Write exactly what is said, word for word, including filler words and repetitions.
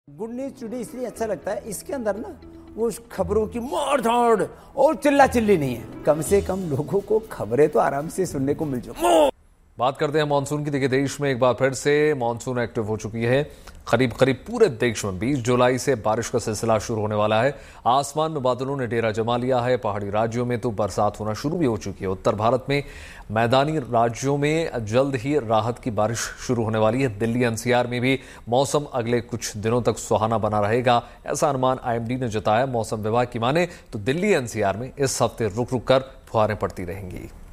Good news today इसलिए अच्छा लगता है, इसके अंदर ना वो खबरों की मार धाड़ और चिल्ला चिल्ली नहीं है। कम से कम लोगों को खबरें तो आराम से सुनने को मिल जाए। बात करते हैं मानसून की। देखिए, देश में एक बार फिर से मानसून एक्टिव हो चुकी है। करीब करीब पूरे देश में बीस जुलाई से बारिश का सिलसिला शुरू होने वाला है। आसमान में बादलों ने डेरा जमा लिया है। पहाड़ी राज्यों में तो बरसात होना शुरू भी हो चुकी है। उत्तर भारत में मैदानी राज्यों में जल्द ही राहत की बारिश शुरू होने वाली है। दिल्ली एनसीआर में भी मौसम अगले कुछ दिनों तक सुहाना बना रहेगा, ऐसा अनुमान आईएमडी ने जताया। मौसम विभाग की माने तो दिल्ली एनसीआर में इस हफ्ते रुक रुक कर फुहारें पड़ती रहेंगी।